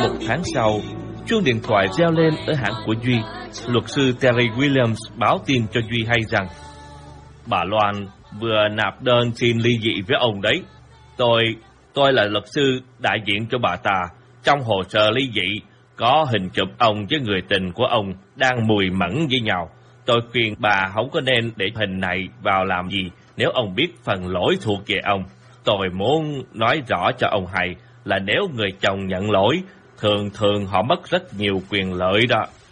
1 tháng sau, chuông điện thoại reo lên ở hãng của Duy. Luật sư Terry Williams báo tin cho Duy hay rằng: bà Loan vừa nạp đơn xin ly dị với ông đấy. Tôi là luật sư đại diện cho bà ta. Trong hồ sơ ly dị có hình chụp ông với người tình của ông đang mùi mẫn với nhau. Tôi khuyên bà không có nên để hình này vào làm gì nếu ông biết phần lỗi thuộc về ông. Tôi muốn nói rõ cho ông hay là nếu người chồng nhận lỗi, thường họ mất rất nhiều quyền lợi đó.